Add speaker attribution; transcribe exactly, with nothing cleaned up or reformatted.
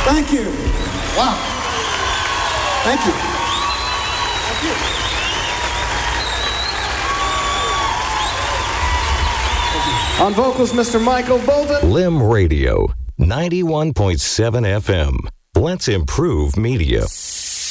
Speaker 1: Thank you. Wow. Thank you. Thank you. Thank you. On vocals, Mister Michael Bolton.
Speaker 2: Lim Radio, ninety-one point seven F M. Let's improve media.